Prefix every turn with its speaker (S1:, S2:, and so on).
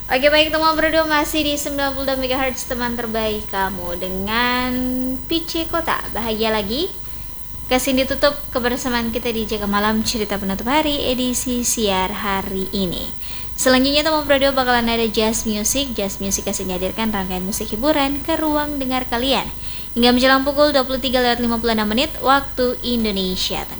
S1: Oke baik teman berdua, masih di 92 MHz teman terbaik kamu dengan PC Kota. Bahagia lagi. Kesini tutup kebersamaan kita di Jaga Malam Cerita Penutup Hari edisi siar hari ini. Selanjutnya teman berdua bakalan ada Jazz Music. Jazz Music kasih menghadirkan rangkaian musik hiburan ke ruang dengar kalian hingga menjelang pukul 23:56 waktu Indonesia Tengah.